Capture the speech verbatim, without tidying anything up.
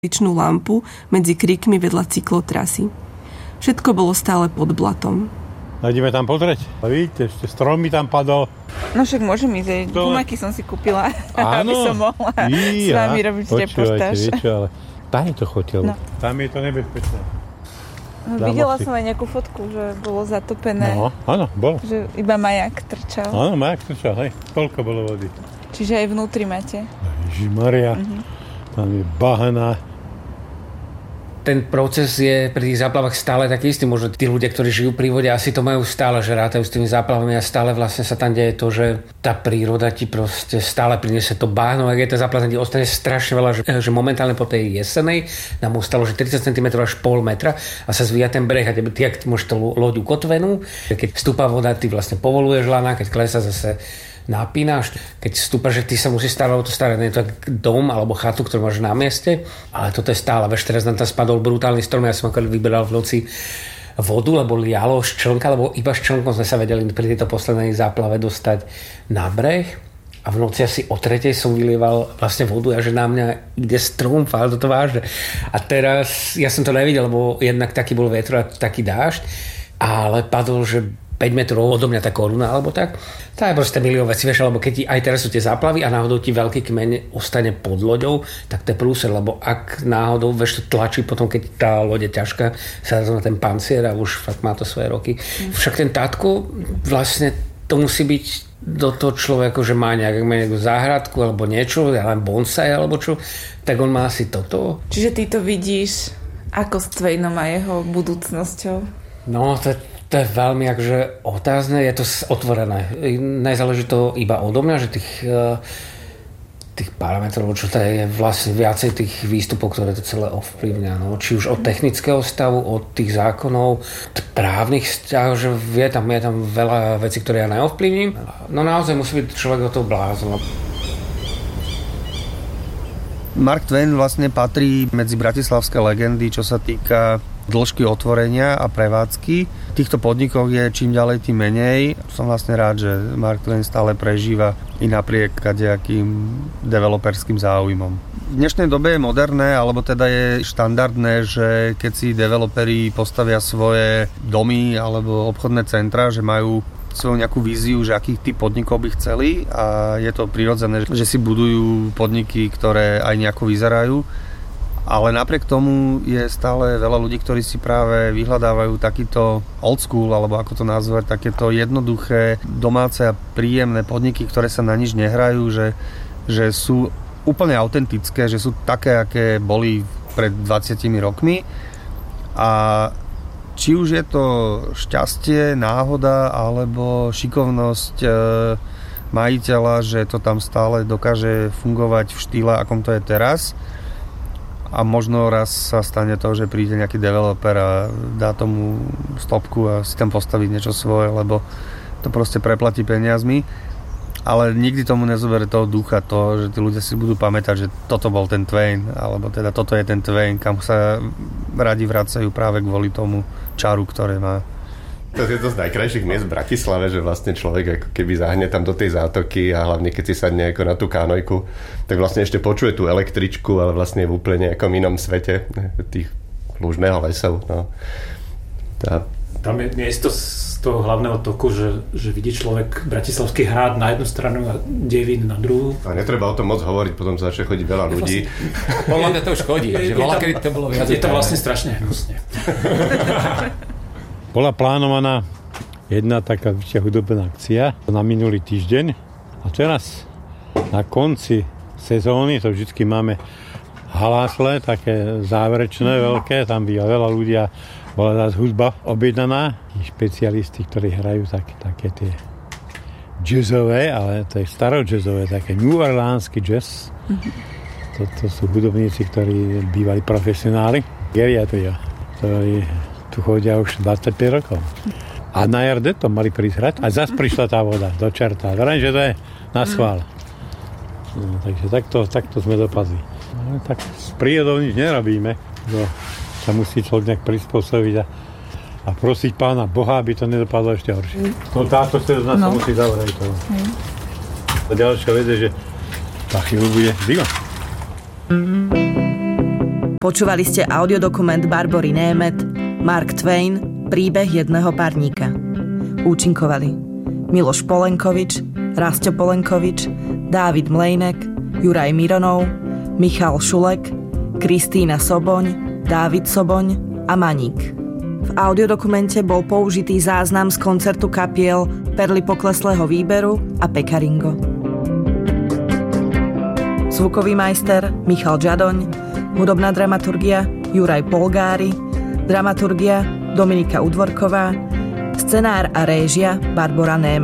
ličnú lampu medzi kríkmi vedľa cyklotrasy. Všetko bolo stále pod blatom. Ideme tam pozrieť. A vidíte, ešte strom mi tam padol. No však môžem ísť. To... Gumaky som si kúpila, Áno, aby som mohla Ija, s vami robiť reportáž. Viete, ale tam je to chotil. No. Tam je to nebezpečné. No, videla som aj nejakú fotku, že bolo zatopené. No, áno, bolo. Že iba majak trčal. Áno, majak trčal, hej. Toľko bolo vody. Čiže aj vnútri máte. Ježišmaria, uh-huh. Tam je bahana. Ten proces je pri tých záplavách stále taký istý. Možno tí ľudia, ktorí žijú pri vode, asi to majú stále, že rátajú s tými záplavami a stále vlastne sa tam deje to, že tá príroda ti proste stále priniesie to bahno. Ak je tá záplava, ti ostane strašne veľa, že, že momentálne po tej jesenej nám ostalo, že tridsať centimetrov až pol metra a sa zvíja ten breh a ty, ak ty môžeš tú loď ukotvenú, keď vstúpa voda, ty vlastne povoluješ lana, keď klesá zase napínaš, keď vstúpaš, že ty sa musíš starať o to starať, nie je to dom alebo chatu, ktorú máš na mieste, ale toto je stále, veš, teraz nám tam spadol brutálny strom, ja som ako vyberal v noci vodu, lebo lialo ščlnka, lebo iba ščlnkom sme sa vedeli pri tejto poslednej záplave dostať na breh a v noci asi o tretej som vylieval vlastne vodu a že na mňa ide strom, ale toto vážne. A teraz, ja som to nevidel, lebo jednak taký bol vetro a taký dážď, ale padol, že päť metrov odo mňa tá koruna, alebo tak. To je proste milión vecí, vieš, lebo keď ti, aj teraz sú tie záplavy a náhodou ti veľký kmeň ostane pod loďou, tak to je prúser, lebo ak náhodou, vieš, to tlačí potom, keď tá loď je ťažká, sa na ten pancier a už fakt má to svoje roky. Mm. Však ten tátko, vlastne to musí byť do toho človeka, že má nejak, má nejakú záhradku alebo niečo, len bonsai alebo čo, tak on má asi toto. Čiže ty to vidíš ako s Tvejnom a jeho budúcnosťou? No, to To je veľmi akože otázne, je to otvorené. Nezáleží to iba odo mňa, že tých, tých parametrov, čo to je vlastne viacej tých výstupov, ktoré to celé ovplyvňa. No. Či už od technického stavu, od tých zákonov, od právnych vzťahov, že je tam, je tam veľa vecí, ktoré ja neovplyvním. No naozaj musí byť človek o toho blázon. Mark Twain vlastne patrí medzi bratislavské legendy, čo sa týka dĺžky otvorenia a prevádzky. Týchto podnikov je čím ďalej tým menej. Som vlastne rád, že Mark Twain stále prežíva i napriek kadejakým developerským záujmom. V dnešnej dobe je moderné, alebo teda je štandardné, že keď si developeri postavia svoje domy alebo obchodné centra, že majú svoju nejakú víziu, že akých typ podnikov by chceli a je to prirodzené, že si budujú podniky, ktoré aj nejako vyzerajú. Ale napriek tomu je stále veľa ľudí, ktorí si práve vyhľadávajú takýto old school, alebo ako to nazvať, takéto jednoduché, domáce a príjemné podniky, ktoré sa na nič nehrajú, že, že sú úplne autentické, že sú také, aké boli pred dvadsiatimi rokmi. A či už je to šťastie, náhoda, alebo šikovnosť e, majiteľa, že to tam stále dokáže fungovať v štýle, akom to je teraz. A možno raz sa stane to, že príde nejaký developer a dá tomu stopku a si tam postaviť niečo svoje, lebo to proste preplatí peniazmi. Ale nikdy tomu nezobere toho ducha, to, že tí ľudia si budú pamätať, že toto bol ten Twain, alebo teda toto je ten Twain, kam sa radi vracajú práve kvôli tomu čaru, ktoré má. To je to z najkrajších miest v Bratislave, že vlastne človek ako keby zahne tam do tej zátoky a hlavne keď si sadne ako na tú kánojku, tak vlastne ešte počuje tú električku, ale vlastne v úplne nejakom inom svete tých lúžneho lesov. No. Tá... Tam je miesto z toho hlavného toku, že, že vidí človek Bratislavský hrad na jednu stranu a Devín na druhú. A netreba o tom moc hovoriť, potom sa začne chodiť veľa ľudí. Podľa mňa to už chodí, že bola, kedy to bolo viac. Je to vlastne strašne hnusne. Bola plánovaná jedna taká vyššia hudobná akcia na minulý týždeň a teraz na konci sezóny, to vždycky máme halásle, také záverečné, veľké, tam býva veľa ľudia, bola zás hudba objednaná, špecialisti, ktorí hrajú také, také tie jazzové, ale to je starojazzové, také New Orleansky jazz. To, to sú hudobníci, ktorí bývali profesionáli. Geriatria, ktorí tu chodia už dvadsaťpäť rokov. A na er dé to mali prísť hrať a zase prišla tá voda do čerta. Verím, že to je na schvál. No, takže takto, takto sme dopadli. No, tak s prírodou nič nerobíme. No, sa musí človek nejak prispôsobiť a, a prosiť Pána Boha, aby to nedopadlo ešte horšie. No táto sezóna no. sa musí zavrieť. Mm. A ďalšia vec je, že tá chvíľu bude zima. Počúvali ste audiodokument Barbory Német Mark Twain, príbeh jedného parníka. Účinkovali Miloš Polenkovič, Rasťo Polenkovič, Dávid Mlejnek, Juraj Mironov, Michal Šulek, Kristína Soboň, Dávid Soboň a Maník. V audiodokumente bol použitý záznam z koncertu kapiel Perly pokleslého výberu a Pekaringo. Zvukový majster Michal Žadoň, hudobná dramaturgia Juraj Polgári, dramaturgia Dominika Udvorková, scenár a réžia Barbora Német.